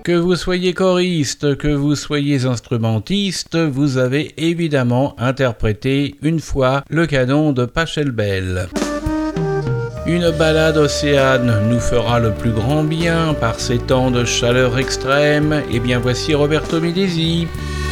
Que vous soyez choriste, que vous soyez instrumentiste, vous avez évidemment interprété une fois le canon de Pachelbel. Une balade océane nous fera le plus grand bien par ces temps de chaleur extrême. Et bien voici Roberto Medesi.